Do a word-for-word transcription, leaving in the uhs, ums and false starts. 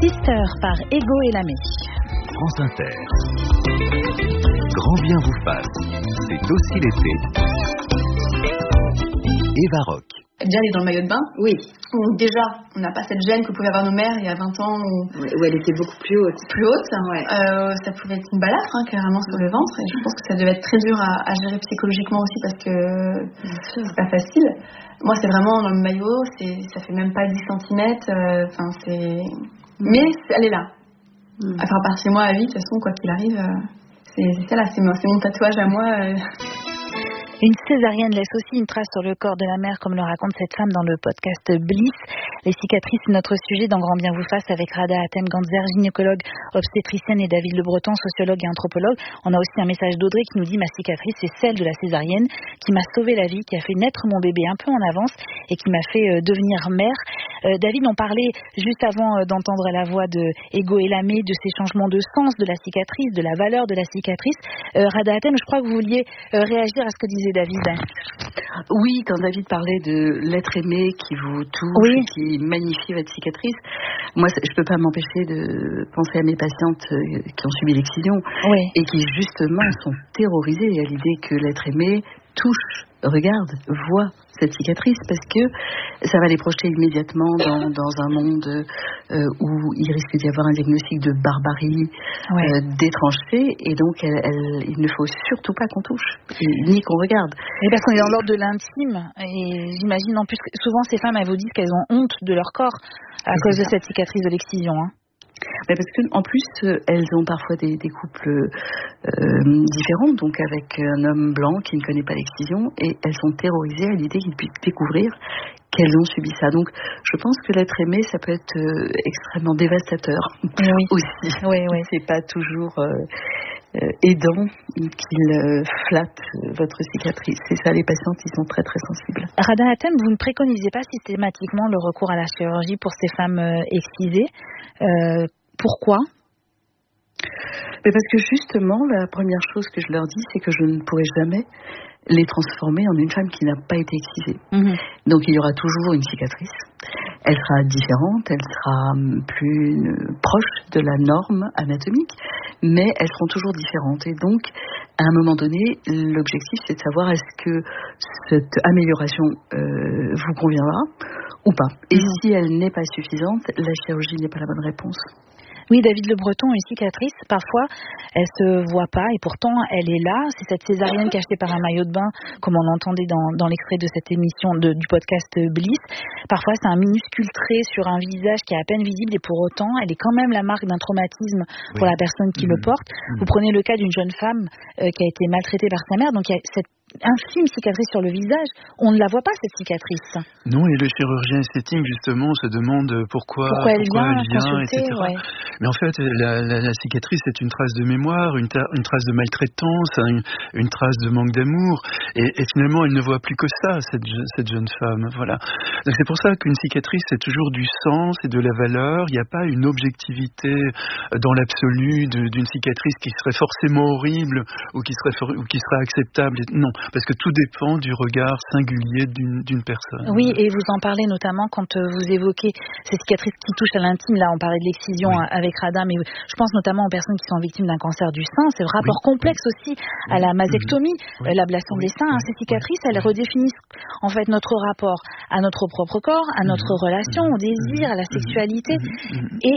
Sister par Ego et Lamé. France Inter. Grand bien vous fasse. C'est aussi l'été. Eva Rock. Diane est dans le maillot de bain. Oui. Donc déjà, on n'a pas cette gêne que pouvaient avoir nos mères il y a vingt ans. Où, où elle était beaucoup plus haute. Plus haute. Ouais. Euh, ça pouvait être une balafre, hein, carrément sur le ventre. Et je pense que ça devait être très dur à, à gérer psychologiquement aussi parce que c'est pas facile. Moi, c'est vraiment dans le maillot, c'est, ça fait même pas dix centimètres. Enfin, euh, c'est... Mm. Mais elle est là. Mm. Enfin, à part chez moi à vie, de toute façon, quoi qu'il arrive, euh, c'est, c'est ça là, c'est mon, c'est mon tatouage à moi. Euh... Une césarienne laisse aussi une trace sur le corps de la mère, comme le raconte cette femme dans le podcast Bliss. Les cicatrices, c'est notre sujet dans Grand bien vous fasse avec Rada Hatem-Gantzer, gynécologue, obstétricienne, et David Le Breton, sociologue et anthropologue. On a aussi un message d'Audrey qui nous dit: ma cicatrice, c'est celle de la césarienne qui m'a sauvé la vie, qui a fait naître mon bébé un peu en avance et qui m'a fait euh, devenir mère. Euh, David, on parlait juste avant euh, d'entendre la voix de Ego et Lamé de ces changements de sens de la cicatrice, de la valeur de la cicatrice. Euh, Rada Hatem, je crois que vous vouliez euh, réagir à ce que disait David. Oui, quand David parlait de l'être aimé qui vous touche, oui, qui magnifie votre cicatrice, moi je ne peux pas m'empêcher de penser à mes patientes qui ont subi l'excision, oui, et qui justement sont terrorisées à l'idée que l'être aimé touche, regarde, voit cette cicatrice, parce que ça va les projeter immédiatement dans, dans un monde euh, où il risque d'y avoir un diagnostic de barbarie, ouais, euh, d'étrangeté, et donc elle, elle, il ne faut surtout pas qu'on touche, ni qu'on regarde. Et parce qu'on est dans l'ordre de l'intime, et j'imagine en plus que souvent ces femmes, elles vous disent qu'elles ont honte de leur corps à cause de cette cicatrice de l'excision, hein. Mais parce que en plus euh, elles ont parfois des, des couples euh, différents, donc avec un homme blanc qui ne connaît pas l'excision, et elles sont terrorisées à l'idée qu'ils puissent découvrir qu'elles ont subi ça. Donc je pense que l'être aimé, ça peut être euh, extrêmement dévastateur, oui, aussi. Oui, oui. C'est pas toujours euh, euh, aidant qu'il euh, flatte votre cicatrice. C'est ça, les patientes, ils sont très très sensibles. Rada Hatem, vous ne préconisez pas systématiquement le recours à la chirurgie pour ces femmes euh, excisées. Euh, pourquoi ? Mais parce que justement, la première chose que je leur dis, c'est que je ne pourrai jamais les transformer en une femme qui n'a pas été excisée. Mmh. Donc il y aura toujours une cicatrice. Elle sera différente, elle sera plus proche de la norme anatomique, mais elles seront toujours différentes. Et donc, à un moment donné, l'objectif, c'est de savoir est-ce que cette amélioration euh, vous conviendra ou pas. Et mmh. si elle n'est pas suffisante, la chirurgie n'est pas la bonne réponse. Oui, David Le Breton, une cicatrice, parfois, elle se voit pas et pourtant, elle est là. C'est cette césarienne cachée par un maillot de bain, comme on l'entendait dans, dans l'extrait de cette émission de, du podcast Bliss. Parfois, c'est un minuscule trait sur un visage qui est à peine visible et pour autant, elle est quand même la marque d'un traumatisme pour oui. la personne qui mmh. le porte. Mmh. Vous prenez le cas d'une jeune femme euh, qui a été maltraitée par sa mère, donc il y a cette infime cicatrice sur le visage, on ne la voit pas cette cicatrice. Non, et le chirurgien esthétique justement se demande pourquoi, pourquoi elle pourquoi vient, elle vient et cetera. Ouais. Mais en fait, la, la, la cicatrice est une trace de mémoire, une, ta, une trace de maltraitance, une, une trace de manque d'amour, et, et finalement, elle ne voit plus que ça, cette, cette jeune femme. Voilà. Donc c'est pour ça qu'une cicatrice, c'est toujours du sens et de la valeur. Il n'y a pas une objectivité dans l'absolu de, d'une cicatrice qui serait forcément horrible ou qui serait, for, ou qui serait acceptable. Non. Parce que tout dépend du regard singulier d'une, d'une personne. Oui, et vous en parlez notamment quand vous évoquez ces cicatrices qui touchent à l'intime. Là, on parlait de l'excision oui. avec Rada, mais je pense notamment aux personnes qui sont victimes d'un cancer du sein. C'est un rapport oui. complexe oui. aussi à la mastectomie, oui. l'ablation oui. des seins. Hein. Ces cicatrices, elles oui. redéfinissent en fait notre rapport à notre propre corps, à notre mmh. relation, au désir, à la sexualité. Mmh. Et